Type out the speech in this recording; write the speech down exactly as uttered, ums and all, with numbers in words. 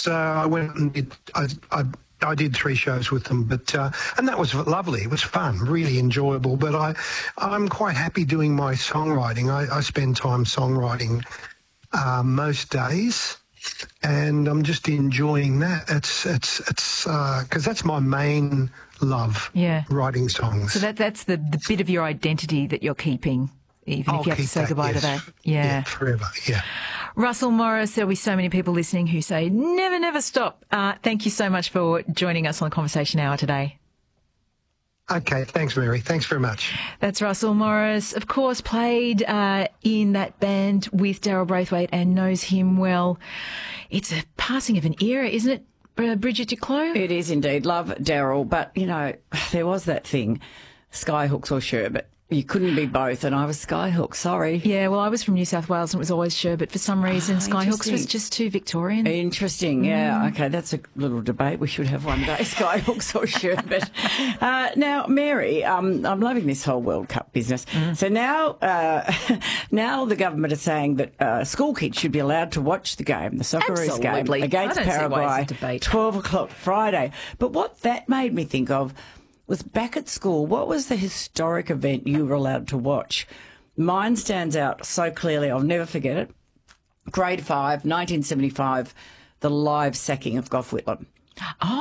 yes, uh, I went and did, I, I, I did three shows with them, but uh, and that was lovely. It was fun, really enjoyable. But I, I'm quite happy doing my songwriting. I, I spend time songwriting uh, most days, and I'm just enjoying that. It's it's it's because uh, that's my main love. Yeah, writing songs. So that that's the, the bit of your identity that you're keeping, even I'll if you have to say that, goodbye yes. to that. Yeah. yeah, forever. Yeah. Russell Morris, there'll be so many people listening who say, never, never stop. Uh, thank you so much for joining us on the Conversation Hour today. Okay, thanks, Mary. Thanks very much. That's Russell Morris, of course, played uh, in that band with Daryl Braithwaite and knows him well. It's a passing of an era, isn't it, uh, Bridget Duclos? It is indeed. Love Daryl, but, you know, there was that thing, Skyhooks or Sherbet. You couldn't be both, and I was Skyhook, sorry. Yeah, well, I was from New South Wales and it was always Sherbet for some reason. Oh, Skyhooks was just too Victorian. Interesting, yeah. Mm. Okay, that's a little debate we should have one day, Skyhooks or Sherbet. uh, now, Mary, um, I'm loving this whole World Cup business. Mm. So now uh, now the government is saying that uh, school kids should be allowed to watch the game, the Socceroos game against Paraguay, twelve o'clock Friday. But what that made me think of was back at school, what was the historic event you were allowed to watch? Mine stands out so clearly, I'll never forget it. Grade five, nineteen seventy-five, the live sacking of Gough Whitlam. Oh.